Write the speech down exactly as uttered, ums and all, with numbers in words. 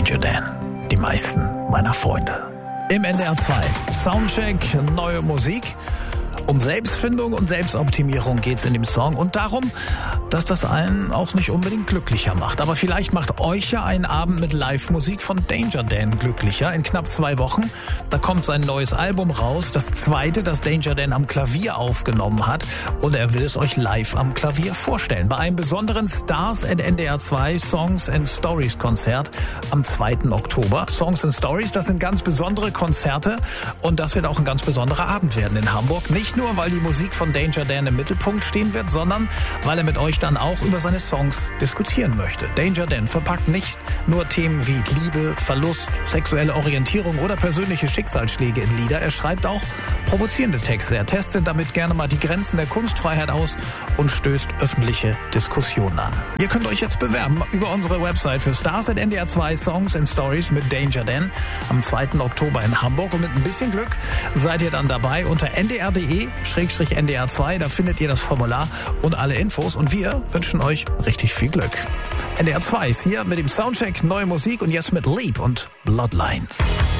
Danger Dan, die meisten meiner Freunde. Im N D R zwei Soundcheck, neue Musik. Um Selbstfindung und Selbstoptimierung geht's in dem Song und darum, dass das einen auch nicht unbedingt glücklicher macht. Aber vielleicht macht euch ja ein Abend mit Live-Musik von Danger Dan glücklicher. In knapp zwei Wochen, da kommt sein neues Album raus, das zweite, das Danger Dan am Klavier aufgenommen hat, und er will es euch live am Klavier vorstellen. Bei einem besonderen Stars at N D R zwei Songs and Stories Konzert am zweiten Oktober. Songs and Stories, das sind ganz besondere Konzerte und das wird auch ein ganz besonderer Abend werden in Hamburg. Nicht nur, weil die Musik von Danger Dan im Mittelpunkt stehen wird, sondern weil er mit euch dann auch über seine Songs diskutieren möchte. Danger Dan verpackt nicht nur Themen wie Liebe, Verlust, sexuelle Orientierung oder persönliche Schicksalsschläge in Lieder. Er schreibt auch provozierende Texte. Er testet damit gerne mal die Grenzen der Kunstfreiheit aus und stößt öffentliche Diskussionen an. Ihr könnt euch jetzt bewerben über unsere Website für Stars at N D R zwei Songs and Stories mit Danger Dan am zweiten Oktober in Hamburg. Und mit ein bisschen Glück seid ihr dann dabei unter n d r punkt d e Schrägstrich N D R zwei. Da findet ihr das Formular und alle Infos. Und wir wünschen euch richtig viel Glück. N D R zwei ist hier mit dem Soundcheck, neue Musik und jetzt mit Leap und Bloodlines.